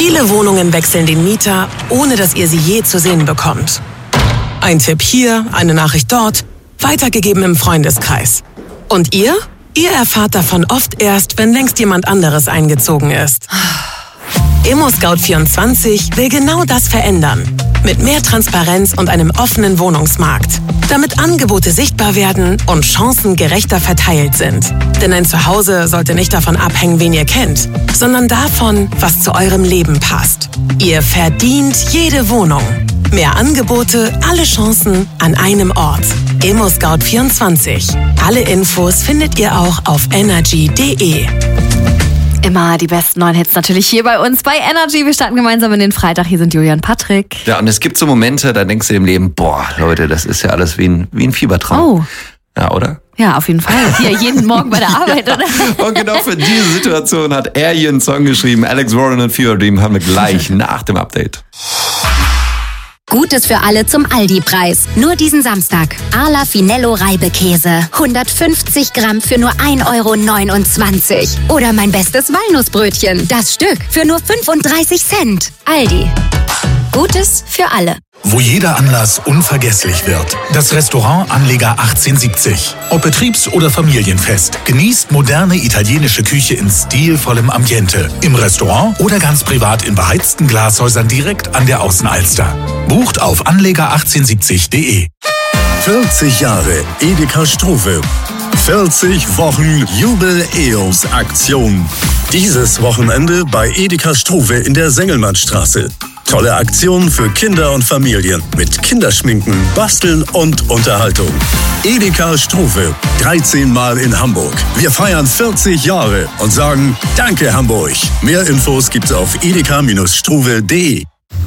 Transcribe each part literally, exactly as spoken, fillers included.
Viele Wohnungen wechseln den Mieter, ohne dass ihr sie je zu sehen bekommt. Ein Tipp hier, eine Nachricht dort, weitergegeben im Freundeskreis. Und ihr? Ihr erfahrt davon oft erst, wenn längst jemand anderes eingezogen ist. ImmoScout vierundzwanzig will genau das verändern. Mit mehr Transparenz und einem offenen Wohnungsmarkt. Damit Angebote sichtbar werden und Chancen gerechter verteilt sind. Denn ein Zuhause sollte nicht davon abhängen, wen ihr kennt, sondern davon, was zu eurem Leben passt. Ihr verdient jede Wohnung. Mehr Angebote, alle Chancen an einem Ort. ImmoScout vierundzwanzig. Alle Infos findet ihr auch auf energy punkt de. Immer die besten neuen Hits natürlich hier bei uns bei Energy. Wir starten gemeinsam in den Freitag. Hier sind Julian und Patrick. Ja, und es gibt so Momente, da denkst du im Leben, boah, Leute, das ist ja alles wie ein, wie ein Fiebertraum. Oh. Ja, oder? Ja, auf jeden Fall. Hier jeden Morgen bei der Arbeit, ja. oder? Und genau für diese Situation hat er hier einen Song geschrieben. Alex Warren und Fever Dream haben wir gleich nach dem Update. Gutes für alle zum Aldi-Preis. Nur diesen Samstag. Arla Finello Reibekäse. hundertfünfzig Gramm für nur ein Euro neunundzwanzig. Oder mein bestes Walnussbrötchen. Das Stück für nur fünfunddreißig Cent. Aldi. Gutes für alle. Wo jeder Anlass unvergesslich wird. Das Restaurant Anleger achtzehnhundertsiebzig. Ob Betriebs- oder Familienfest. Genießt moderne italienische Küche in stilvollem Ambiente. Im Restaurant oder ganz privat in beheizten Glashäusern direkt an der Außenalster. Bucht auf anleger achtzehnhundertsiebzig punkt de. vierzig Jahre Edeka Struve. vierzig Wochen Jubel-E O S-Aktion. Dieses Wochenende bei Edeka Struve in der Sengelmannstraße. Tolle Aktionen für Kinder und Familien mit Kinderschminken, Basteln und Unterhaltung. Edeka Struve, dreizehn Mal in Hamburg. Wir feiern vierzig Jahre und sagen Danke Hamburg. Mehr Infos gibt's auf edeka Struve punkt de.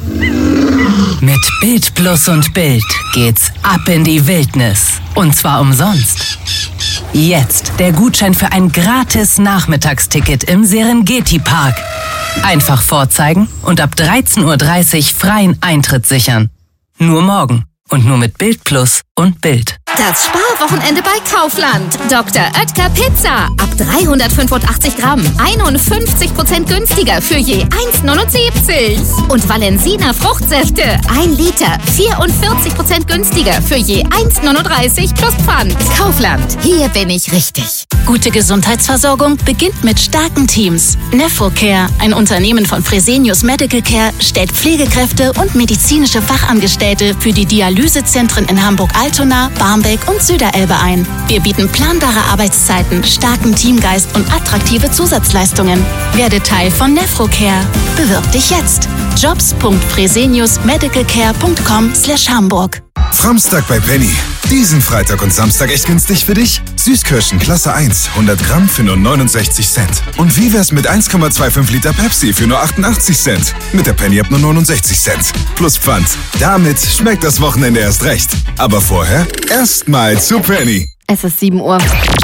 Mit Bild Plus und Bild geht's ab in die Wildnis. Und zwar umsonst. Jetzt der Gutschein für ein gratis Nachmittagsticket im Serengeti-Park. Einfach vorzeigen und ab dreizehn Uhr dreißig freien Eintritt sichern. Nur morgen und nur mit Bild Plus und Bild. Das Sparwochenende bei Kaufland. Doktor Oetker Pizza. Ab dreihundertfünfundachtzig Gramm. einundfünfzig Prozent günstiger für je eins neunundsiebzig. Und Valensina Fruchtsäfte. ein Liter. vierundvierzig Prozent günstiger für je eins neununddreißig plus Pfand. Kaufland. Hier bin ich richtig. Gute Gesundheitsversorgung beginnt mit starken Teams. Nephrocare, ein Unternehmen von Fresenius Medical Care, stellt Pflegekräfte und medizinische Fachangestellte für die Dialysezentren in Hamburg-Altona, Barmbek und Süderelbe ein. Wir bieten planbare Arbeitszeiten, starken Teamgeist und attraktive Zusatzleistungen. Werde Teil von Nephrocare. Bewirb dich jetzt. jobs punkt fresenius medical care punkt com slash Hamburg. Framstag bei Penny. Diesen Freitag und Samstag echt günstig für dich? Süßkirschen Klasse eins, hundert Gramm für nur neunundsechzig Cent. Und wie wär's mit eins Komma fünfundzwanzig Liter Pepsi für nur achtundachtzig Cent? Mit der Penny ab nur neunundsechzig Cent. Plus Pfand. Damit schmeckt das Wochenende erst recht. Aber vorher erstmal zu Penny. Es ist sieben Uhr.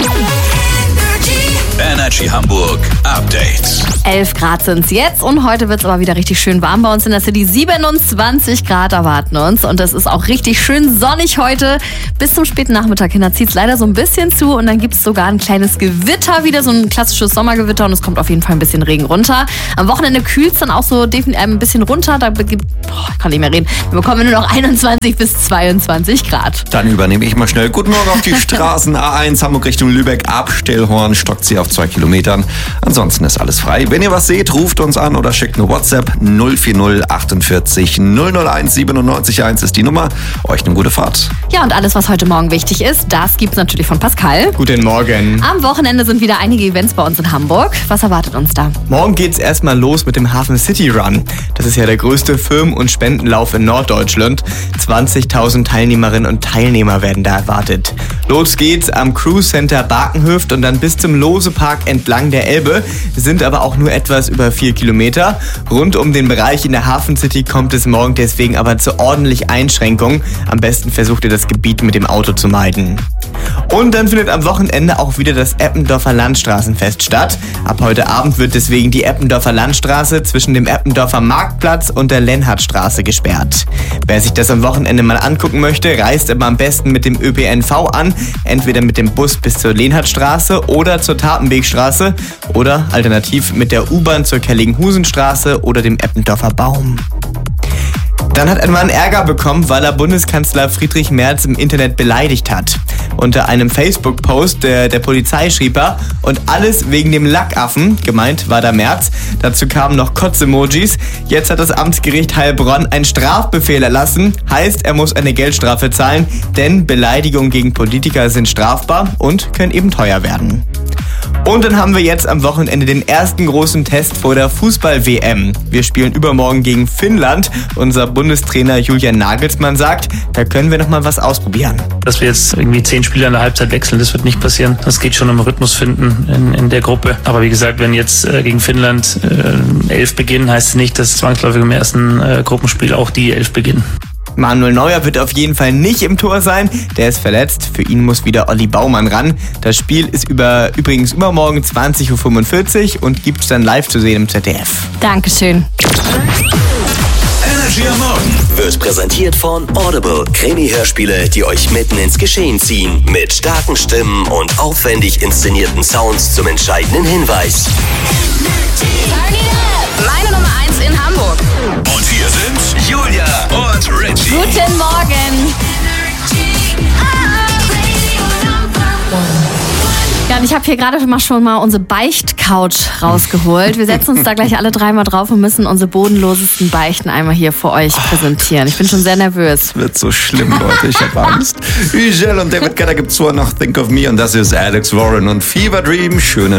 Energy Hamburg Update. elf Grad sind es jetzt und heute wird es aber wieder richtig schön warm bei uns in der City. siebenundzwanzig Grad erwarten uns und es ist auch richtig schön sonnig heute. Bis zum späten Nachmittag hin zieht es leider so ein bisschen zu und dann gibt es sogar ein kleines Gewitter, wieder so ein klassisches Sommergewitter und es kommt auf jeden Fall ein bisschen Regen runter. Am Wochenende kühlt es dann auch so definitiv ein bisschen runter. Da gibt, boah, ich kann nicht mehr reden. Wir bekommen nur noch einundzwanzig bis zweiundzwanzig Grad. Dann übernehme ich mal schnell. Guten Morgen auf die Straßen. A eins Hamburg Richtung Lübeck. Abstellhorn stockt sie auf zwei Kilometern. Ansonsten ist alles frei. Wenn ihr was seht, ruft uns an oder schickt eine WhatsApp. null vier null achtundvierzig null null eins siebenundneunzig eins ist die Nummer. Euch eine gute Fahrt. Ja, und alles, was heute Morgen wichtig ist, das gibt's natürlich von Pascal. Guten Morgen. Am Wochenende sind wieder einige Events bei uns in Hamburg. Was erwartet uns da? Morgen geht's erstmal los mit dem Hafen City Run. Das ist ja der größte Firmen- und Spendenlauf in Norddeutschland. zwanzigtausend Teilnehmerinnen und Teilnehmer werden da erwartet. Los geht's am Cruise Center Barkenhöft und dann bis zum Lose-Park entlang der Elbe. Sind aber auch nur etwas über vier Kilometer. Rund um den Bereich in der Hafen City kommt es morgen deswegen aber zu ordentlich Einschränkungen. Am besten versucht ihr das Gebiet mit dem Auto zu meiden. Und dann findet am Wochenende auch wieder das Eppendorfer Landstraßenfest statt. Ab heute Abend wird deswegen die Eppendorfer Landstraße zwischen dem Eppendorfer Marktplatz und der Lenhardtstraße gesperrt. Wer sich das am Wochenende mal angucken möchte, reist aber am besten mit dem Ö P N V an, entweder mit dem Bus bis zur Lenhardtstraße oder zur Tapenwegstraße oder alternativ mit der U-Bahn zur Kellinghusenstraße oder dem Eppendorfer Baum. Dann hat ein Mann Ärger bekommen, weil er Bundeskanzler Friedrich Merz im Internet beleidigt hat. Unter einem Facebook-Post der, der Polizei schrieb er, und alles wegen dem Lackaffen, gemeint war der Merz. Dazu kamen noch Kotz-Emojis. Jetzt hat das Amtsgericht Heilbronn einen Strafbefehl erlassen. Heißt, er muss eine Geldstrafe zahlen, denn Beleidigungen gegen Politiker sind strafbar und können eben teuer werden. Und dann haben wir jetzt am Wochenende den ersten großen Test vor der Fußball-W M. Wir spielen übermorgen gegen Finnland. Unser Bundestrainer Julian Nagelsmann sagt, da können wir noch mal was ausprobieren. Dass wir jetzt irgendwie zehn Spieler in der Halbzeit wechseln, das wird nicht passieren. Das geht schon um Rhythmus finden in, in der Gruppe. Aber wie gesagt, wenn jetzt äh, gegen Finnland äh, elf beginnen, heißt es nicht, dass zwangsläufig im ersten äh, Gruppenspiel auch die elf beginnen. Manuel Neuer wird auf jeden Fall nicht im Tor sein. Der ist verletzt. Für ihn muss wieder Olli Baumann ran. Das Spiel ist über, übrigens übermorgen zwanzig Uhr fünfundvierzig und gibt es dann live zu sehen im Z D F. Dankeschön. Energy am Morgen wird präsentiert von Audible. Krimi-Hörspiele, die euch mitten ins Geschehen ziehen. Mit starken Stimmen und aufwendig inszenierten Sounds zum entscheidenden Hinweis. Meine Nummer eins in Hamburg. Und hier sind Julia und Richie. Guten Morgen. Ja, und ich habe hier gerade mal schon mal unsere Beicht-Couch rausgeholt. Wir setzen uns da gleich alle dreimal drauf und müssen unsere bodenlosesten Beichten einmal hier vor euch präsentieren. Ich bin schon sehr nervös. Wird so schlimm, Leute, ich habe Angst. Ugel und David Guetta gibt's vor noch Think of Me und das ist Alex Warren und Fever Dream. Schönen